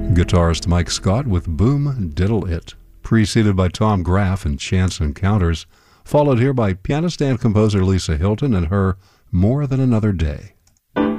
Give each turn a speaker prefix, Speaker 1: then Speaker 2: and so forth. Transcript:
Speaker 1: Guitarist Mike Scott with Boom Diddle It, preceded by Tom Graff and Chance Encounters, followed here by pianist and composer Lisa Hilton and her More Than Another Day.